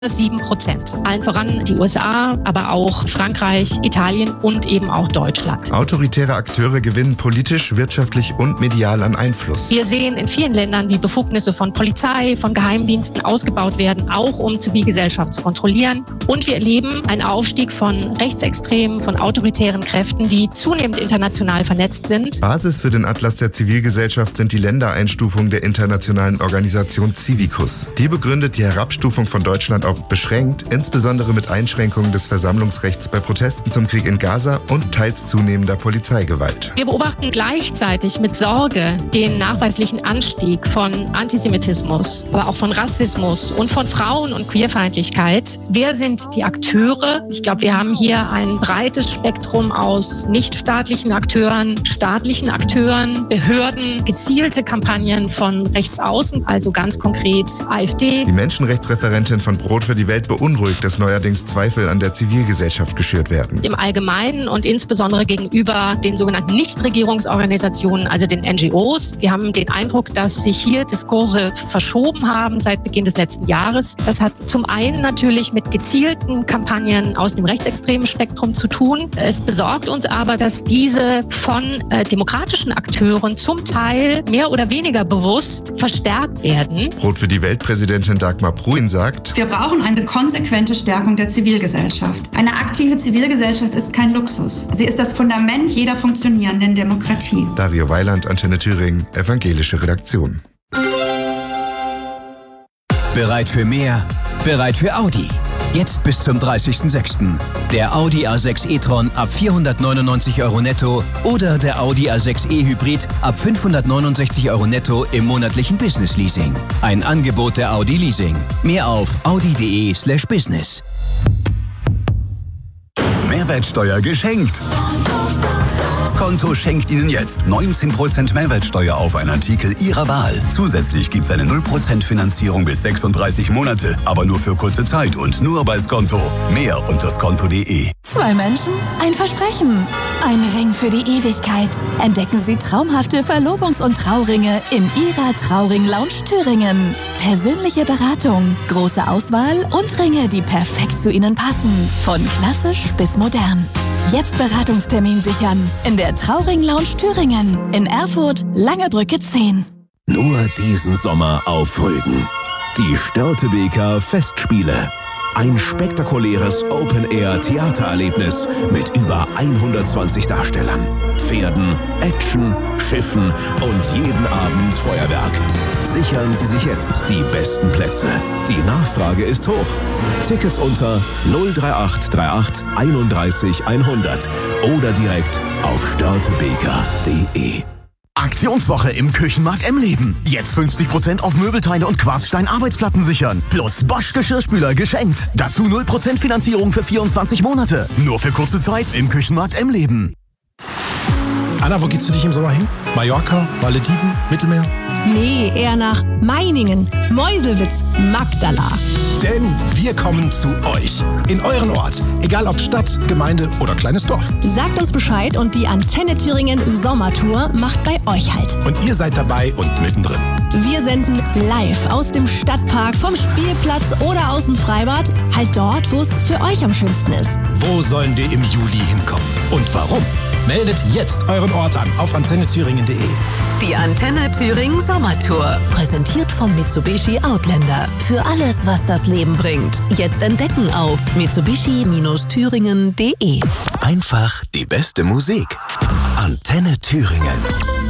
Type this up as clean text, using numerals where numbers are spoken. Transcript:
7%. Allen voran die USA, aber auch Frankreich, Italien und eben auch Deutschland. Autoritäre Akteure gewinnen politisch, wirtschaftlich und medial an Einfluss. Wir sehen in vielen Ländern, wie Befugnisse von Polizei, von Geheimdiensten ausgebaut werden, auch um Zivilgesellschaft zu kontrollieren. Und wir erleben einen Aufstieg von Rechtsextremen, von autoritären Kräften, die zunehmend international vernetzt sind. Basis für den Atlas der Zivilgesellschaft sind die Ländereinstufungen der internationalen Organisation Civicus. Die begründet die Herabstufung von Deutschland auf beschränkt, insbesondere mit Einschränkungen des Versammlungsrechts bei Protesten zum Krieg in Gaza und teils zunehmender Polizeigewalt. Wir beobachten gleichzeitig mit Sorge den nachweislichen Anstieg von Antisemitismus, aber auch von Rassismus und von Frauen- und Queerfeindlichkeit. Wer sind die Akteure? Ich glaube, wir haben hier ein breites Spektrum aus nichtstaatlichen Akteuren, staatlichen Akteuren, Behörden, gezielte Kampagnen von rechts außen, also ganz konkret AfD. Die Menschenrechtsreferentin von Brot für die Welt beunruhigt, dass neuerdings Zweifel an der Zivilgesellschaft geschürt werden. Im Allgemeinen und insbesondere gegenüber den sogenannten Nichtregierungsorganisationen, also den NGOs. Wir haben den Eindruck, dass sich hier Diskurse verschoben haben seit Beginn des letzten Jahres. Das hat zum einen natürlich mit gezielten Kampagnen aus dem rechtsextremen Spektrum zu tun. Es besorgt uns aber, dass diese von demokratischen Akteuren zum Teil mehr oder weniger bewusst verstärkt werden. Brot für die Welt-Präsidentin Dagmar Pruin sagt: Wir brauchen eine konsequente Stärkung der Zivilgesellschaft. Eine aktive Zivilgesellschaft ist kein Luxus. Sie ist das Fundament jeder funktionierenden Demokratie. Dario Weiland, Antenne Thüringen, evangelische Redaktion. Bereit für mehr? Bereit für Audi. Jetzt bis zum 30.06. Der Audi A6 e-tron ab 499 € netto oder der Audi A6 e-Hybrid ab 569 € netto im monatlichen Business-Leasing. Ein Angebot der Audi Leasing. Mehr auf audi.de/business. Mehrwertsteuer geschenkt. Skonto schenkt Ihnen jetzt 19% Mehrwertsteuer auf einen Artikel Ihrer Wahl. Zusätzlich gibt es eine 0% Finanzierung bis 36 Monate, aber nur für kurze Zeit und nur bei Skonto. Mehr unter skonto.de. Zwei Menschen, ein Versprechen. Ein Ring für die Ewigkeit. Entdecken Sie traumhafte Verlobungs- und Trauringe in Ihrer Trauring Lounge Thüringen. Persönliche Beratung, große Auswahl und Ringe, die perfekt zu Ihnen passen. Von klassisch bis modern. Jetzt Beratungstermin sichern. In der Trauring Lounge Thüringen. In Erfurt, Langebrücke 10. Nur diesen Sommer auf Rügen. Die Störtebeker Festspiele. Ein spektakuläres Open-Air-Theatererlebnis mit über 120 Darstellern, Pferden, Action, Schiffen und jeden Abend Feuerwerk. Sichern Sie sich jetzt die besten Plätze. Die Nachfrage ist hoch. Tickets unter 03838 31 100 oder direkt auf störtebeker.de. Aktionswoche im Küchenmarkt Emleben. Jetzt 50% auf Möbelteile und Quarzstein-Arbeitsplatten sichern. Plus Bosch Geschirrspüler geschenkt. Dazu 0% Finanzierung für 24 Monate. Nur für kurze Zeit im Küchenmarkt Emleben. Anna, wo geht's für dich im Sommer hin? Mallorca, Malediven, Mittelmeer? Nee, eher nach Meiningen, Meuselwitz, Magdala. Denn wir kommen zu euch. In euren Ort. Egal ob Stadt, Gemeinde oder kleines Dorf. Sagt uns Bescheid und die Antenne Thüringen Sommertour macht bei euch Halt. Und ihr seid dabei und mittendrin. Wir senden live aus dem Stadtpark, vom Spielplatz oder aus dem Freibad. Halt dort, wo es für euch am schönsten ist. Wo sollen wir im Juli hinkommen? Und warum? Meldet jetzt euren Ort an auf antennethüringen.de. Die Antenne Thüringen Sommertour. Präsentiert vom Mitsubishi Outlander. Für alles, was das Leben bringt. Jetzt entdecken auf mitsubishi-thüringen.de. Einfach die beste Musik. Antenne Thüringen.